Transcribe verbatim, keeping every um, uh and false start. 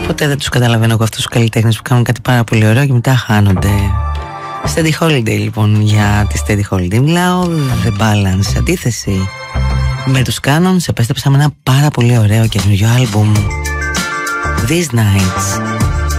Ποτέ δεν τους καταλαβαίνω εγώ αυτούς τους καλλιτέχνες που κάνουν κάτι πάρα πολύ ωραίο και μετά χάνονται. Steady Holiday λοιπόν, για τη Steady Holiday μιλάω. The Balance, αντίθεση με τους Canons, επέστρεψα με ένα πάρα πολύ ωραίο καινούριο άλμπουμ, These Nights.